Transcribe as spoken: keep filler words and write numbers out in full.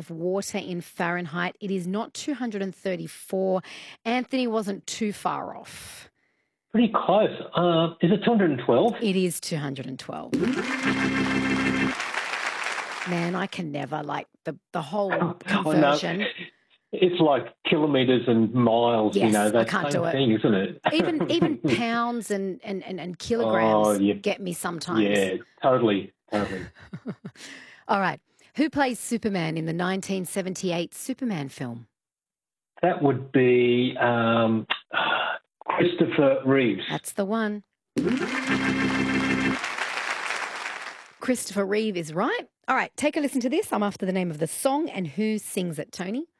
of water in Fahrenheit? It is not two hundred thirty-four. Anthony wasn't too far off. Pretty close. Uh, is it two hundred twelve? It is two hundred twelve. Man, I can never, like, the, the whole conversion. Oh, no. It's like kilometres and miles, yes, you know, I that can't same do it. thing, isn't it? Even even pounds and, and, and, and kilograms Oh, yeah. get me sometimes. Yeah, totally, totally. All right. Who plays Superman in the nineteen seventy-eight Superman film? That would be um, Christopher Reeves. That's the one. Christopher Reeve is right. All right, take a listen to this. I'm after the name of the song and who sings it, Tony.